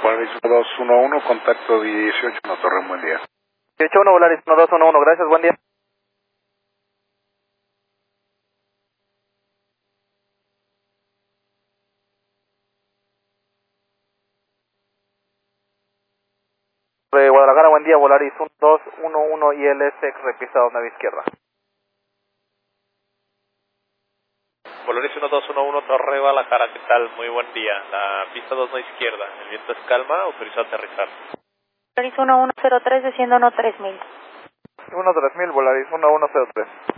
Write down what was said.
Volaris 1211, contacto 18, Torre, buen día. 18-1, Volaris 1211, gracias, buen día. Guadalajara, buen día, Volaris 1211 ILS, repista 2 nave izquierda. Volaris 1211, Torre Guadalajara, ¿qué tal? Muy buen día. La pista 2 nave izquierda, el viento es calma, autorizo a aterrizar. Volaris 1103, desciendo 3000. 3000, Volaris 1103.